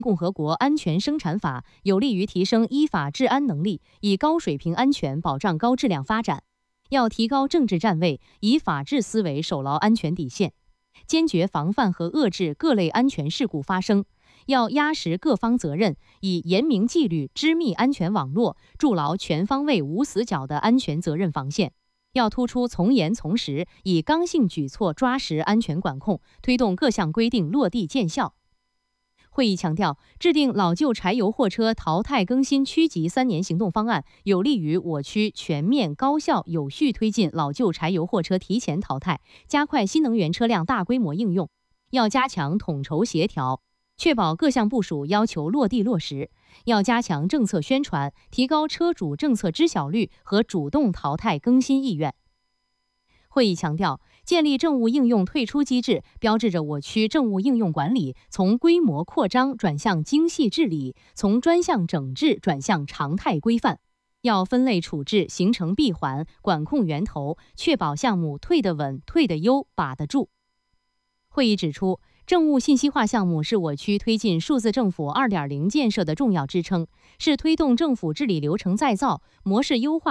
共和国安全生产法有利于提升依法治安能力，以高水平安全保障高质量发展。要提高政治站位，以法治思维守牢安全底线，坚决防范和遏制各类安全事故发生。要压实各方责任，以严明纪律织密安全网络，筑牢全方位无死角的安全责任防线。要突出从严从实，以刚性举措抓实安全管控，推动各项规定落地见效。会议强调，制定老旧柴油货车淘汰更新区级3年行动方案，有利于我区全面、高效、有序推进老旧柴油货车提前淘汰，加快新能源车辆大规模应用。要加强统筹协调，确保各项部署要求落地落实。要加强政策宣传，提高车主政策知晓率和主动淘汰更新意愿。会议强调，建立政务应用退出机制，标志着我区政务应用管理从规模扩张转向精细治理，从专项整治转向常态规范。要分类处置，形成闭环，管控源头，确保项目退得稳、退得优、把得住。会议指出，政务信息化项目是我区推进数字政府 2.0 建设的重要支撑，是推动政府治理流程再造、模式优化